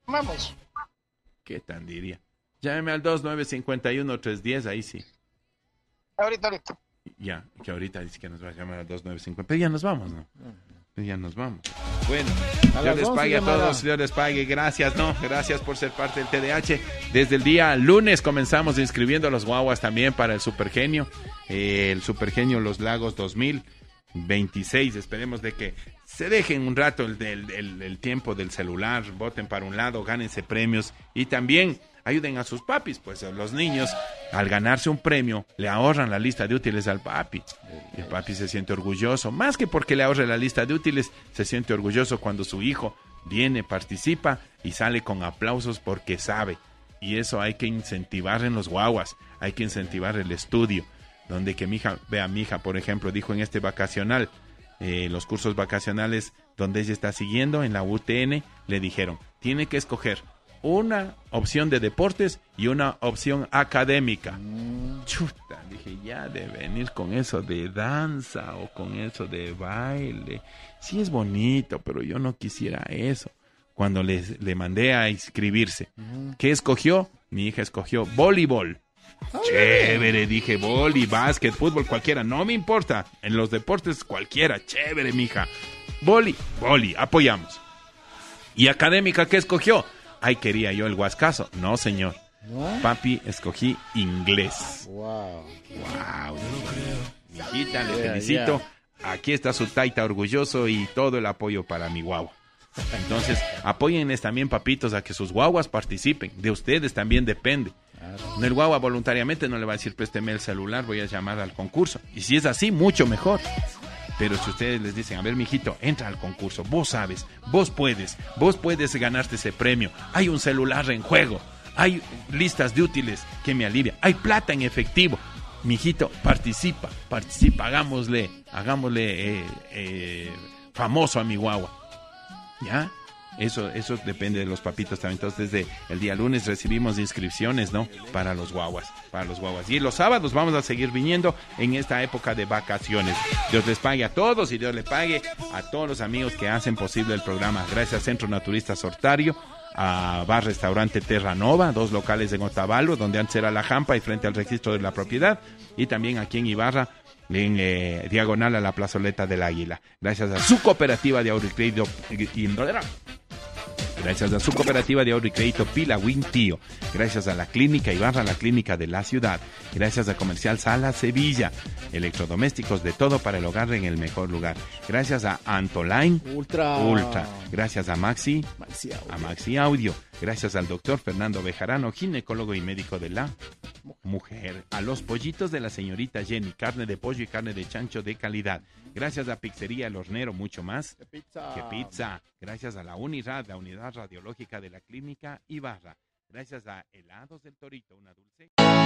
Vamos. ¿Qué tan diría? Llámeme al 2951-310, ahí sí. Ahorita. Ya, que ahorita dice que nos va a llamar al 2950. Pero ya nos vamos, ¿no? Ya nos vamos. Bueno, Dios les pague a todos, Dios les pague. Gracias, ¿no? Gracias por ser parte del TDH. Desde el día lunes comenzamos inscribiendo a los guaguas también para el Supergenio. El Supergenio Los Lagos 2026. Esperemos de que se dejen un rato el tiempo del celular, voten para un lado, gánense premios y también ayuden a sus papis, pues los niños al ganarse un premio le ahorran la lista de útiles al papi. Y el papi se siente orgulloso, más que porque le ahorre la lista de útiles, se siente orgulloso cuando su hijo viene, participa y sale con aplausos porque sabe. Y eso hay que incentivar en los guaguas, hay que incentivar el estudio. Donde que mi hija, por ejemplo, dijo en este vacacional, los cursos vacacionales donde ella está siguiendo en la UTN, le dijeron, tiene que escoger una opción de deportes y una opción académica. Chuta, dije, ya de venir con eso de danza o con eso de baile. Sí es bonito, pero yo no quisiera eso. Cuando le mandé a inscribirse, ¿qué escogió? Mi hija escogió voleibol. Chévere, dije, voli, básquet, fútbol, cualquiera, no me importa. En los deportes cualquiera, chévere, mija. Voli, apoyamos. ¿Y académica qué escogió? Ay, quería yo el huascazo. No, señor. ¿No? Papi, escogí inglés. Wow. Mijita, le felicito. Aquí está su taita orgulloso y todo el apoyo para mi guagua. Entonces, apóyenles también, papitos, a que sus guaguas participen. De ustedes también depende. El guagua voluntariamente no le va a decir, présteme el celular, voy a llamar al concurso. Y si es así, mucho mejor. Pero si ustedes les dicen, a ver, mijito, entra al concurso, vos sabes, vos puedes ganarte ese premio, hay un celular en juego, hay listas de útiles que me alivian, hay plata en efectivo, mijito, participa, hagámosle famoso a mi guagua, ¿ya? Eso depende de los papitos también. Entonces, desde el día lunes recibimos inscripciones, ¿no? Para los guaguas. Y los sábados vamos a seguir viniendo en esta época de vacaciones. Dios les pague a todos y Dios les pague a todos los amigos que hacen posible el programa. Gracias a Centro Naturista Sortario, a Bar Restaurante Terra Nova, 2 locales en Otavalo, donde antes era La Jampa y frente al registro de la propiedad. Y también aquí en Ibarra, en diagonal a la plazoleta del Águila. Gracias a su cooperativa de ahorro y crédito Pila Win Tío. Gracias a la Clínica Ibarra, la clínica de la ciudad. Gracias a Comercial Sala Sevilla. Electrodomésticos de todo para el hogar en el mejor lugar. Gracias a Antoline Ultra. Gracias a Maxi Audio. Gracias al doctor Fernando Bejarano, ginecólogo y médico de la mujer. A los pollitos de la señorita Jenny, carne de pollo y carne de chancho de calidad. Gracias a Pizzería El Hornero, mucho más que pizza. Gracias a la UNIRAD, la Unidad Radiológica de la Clínica Ibarra. Gracias a Helados del Torito, una dulce.